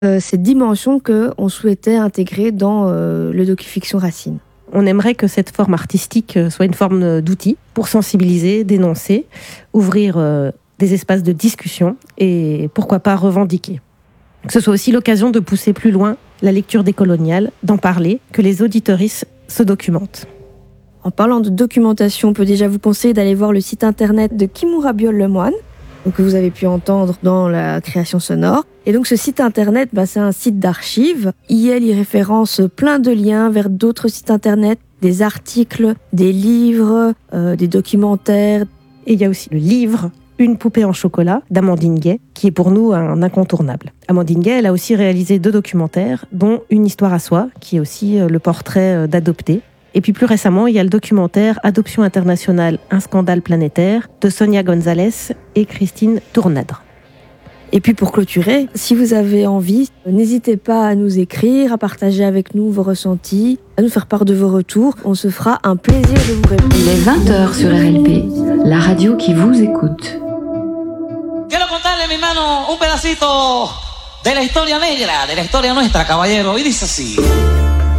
cette dimension qu'on souhaitait intégrer dans le docu-fiction Racine. On aimerait que cette forme artistique soit une forme d'outil pour sensibiliser, dénoncer, ouvrir des espaces de discussion et pourquoi pas revendiquer. Que ce soit aussi l'occasion de pousser plus loin la lecture décoloniale, d'en parler, que les auditeuristes se documentent. En parlant de documentation, on peut déjà vous conseiller d'aller voir le site internet de Kimura Biol-Lemoine, que vous avez pu entendre dans la création sonore. Et donc ce site internet, c'est un site d'archives. Il référence plein de liens vers d'autres sites internet, des articles, des livres, des documentaires. Et il y a aussi le livre Une poupée en chocolat d'Amandine Gay, qui est pour nous un incontournable. Amandine Gay, elle a aussi réalisé 2 documentaires, dont Une histoire à soi, qui est aussi le portrait d'adoptés. Et puis plus récemment, il y a le documentaire Adoption internationale, un scandale planétaire de Sonia Gonzalez et Christine Tournadre. Et puis pour clôturer, si vous avez envie, n'hésitez pas à nous écrire, à partager avec nous vos ressentis, à nous faire part de vos retours. On se fera un plaisir de vous répondre. Il est 20h sur RLP, la radio qui vous écoute. Quiero contarle, mi hermano, un pedacito de la historia negra, de la historia nuestra, caballero, y dice así.